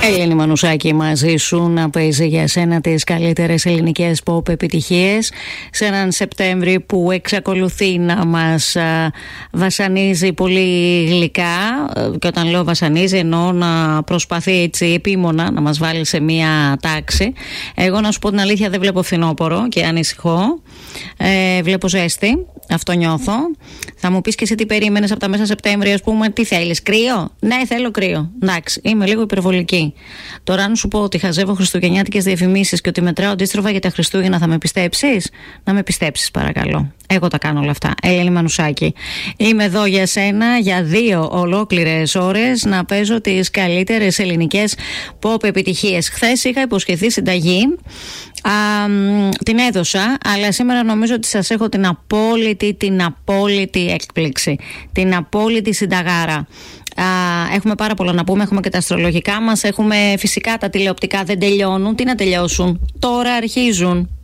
Ελένη Μανουσάκη μαζί σου, να παίζει για σένα τις καλύτερες ελληνικές pop επιτυχίες σε έναν Σεπτέμβρη που εξακολουθεί να μας βασανίζει πολύ γλυκά, και όταν λέω βασανίζει εννοώ να προσπαθεί έτσι επίμονα να μας βάλει σε μία τάξη. Εγώ να σου πω την αλήθεια, δεν βλέπω φθινόπωρο και ανησυχώ, βλέπω ζέστη, αυτό νιώθω. Θα μου πεις και εσύ τι περίμενες από τα μέσα Σεπτέμβρη, ας πούμε, τι θέλεις, κρύο? Ναι, θέλω κρύο, εντάξει, είμαι λίγο υπερβολική. Τώρα, αν σου πω ότι χαζεύω χριστουγεννιάτικες διαφημίσεις και ότι μετράω αντίστροφα για τα Χριστούγεννα, θα με πιστέψεις? Να με πιστέψεις, παρακαλώ. Εγώ τα κάνω όλα αυτά. Ελένη Μανουσάκη. Είμαι εδώ για σένα για 2 ολόκληρες ώρες να παίζω τις καλύτερες ελληνικές pop επιτυχίες. Χθες είχα υποσχεθεί συνταγή. Την έδωσα, αλλά σήμερα νομίζω ότι σας έχω την απόλυτη έκπληξη. Την απόλυτη συνταγάρα. Έχουμε πάρα πολλά να πούμε, έχουμε και τα αστρολογικά μας, έχουμε φυσικά τα τηλεοπτικά, δεν τελειώνουν. Τι να τελειώσουν, τώρα αρχίζουν.